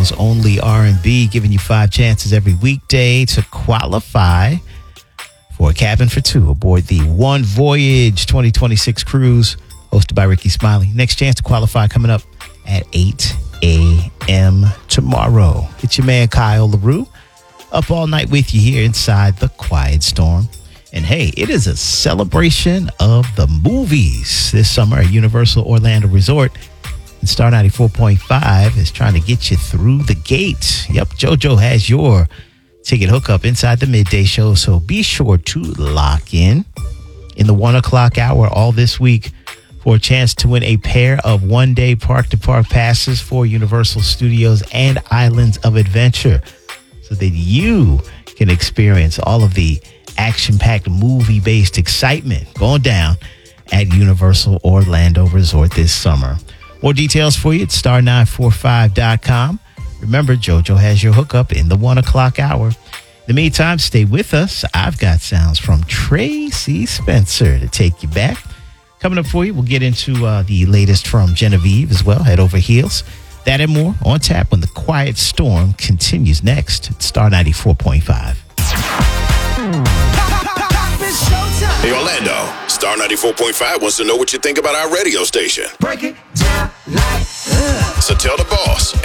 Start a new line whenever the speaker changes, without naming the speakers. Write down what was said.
Chicago's only R&B, giving you 5 chances every weekday to qualify for a cabin for 2 aboard the One Voyage 2026 cruise hosted by Ricky Smiley. Next chance to qualify coming up at 8 a.m. tomorrow. It's your man Kyle LaRue up all night with you here inside the Quiet Storm. And hey, it is a celebration of the movies this summer at Universal Orlando Resort. And Star 94.5 is trying to get you through the gate. Yep, JoJo has your ticket hookup inside the midday show, so be sure to lock in the 1 o'clock hour all this week for a chance to win a pair of one-day park-to-park passes for Universal Studios and Islands of Adventure so that you can experience all of the action-packed movie-based excitement going down at Universal Orlando Resort this summer. More details for you at star945.com. Remember, JoJo has your hookup in the 1 o'clock hour. In the meantime, stay with us. I've got sounds from Tracy Spencer to take you back. Coming up for you, we'll get into the latest from Genevieve as well, Head Over Heels. That and more on tap when the Quiet Storm continues next at Star 94.5.
Hey, Orlando, Star 94.5 wants to know what you think about our radio station.
Break it down like
So tell the boss